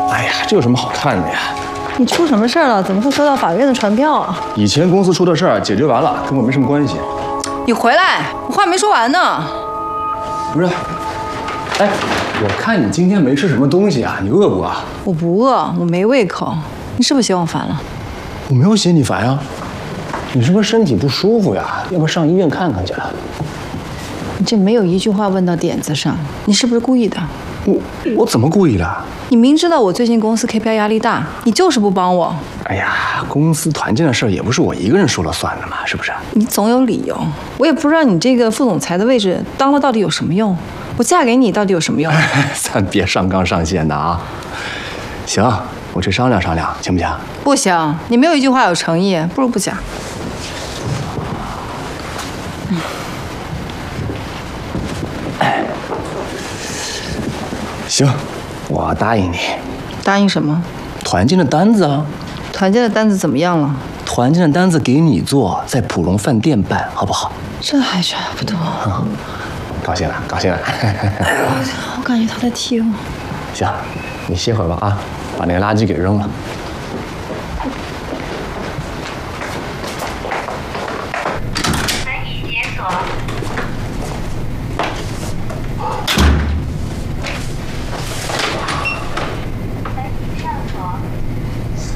哎呀，这有什么好看的呀？ 你出什么事儿了？怎么会收到法院的传票啊？ 以前公司出的事儿解决完了，跟我没什么关系。 你回来，我话没说完呢。 不是，哎，我看你今天没吃什么东西啊，你饿不饿？ 我不饿，我没胃口。你是不是嫌我烦了？ 我没有嫌你烦呀，你是不是身体不舒服呀？要不要上医院看看去？ 你这没有一句话问到点子上，你是不是故意的？ 我怎么故意的？ 你明知道我最近公司 KPI 压力大，你就是不帮我。 哎呀，公司团建的事儿也不是我一个人说了算的嘛，是不是？ 你总有理由，我也不知道你这个副总裁的位置当了到底有什么用，我嫁给你到底有什么用？ 咱别上纲上线的啊。行，我去商量商量，行不行？ 不行，你没有一句话有诚意，不如不讲。 行，我答应你。 答应什么？ 团建的单子啊。 团建的单子怎么样了？ 团建的单子给你做，在普龙饭店办，好不好？ 这还差不多。 高兴了，高兴了。 我感觉他在踢我。 行，你歇会儿吧啊，把那个垃圾给扔了。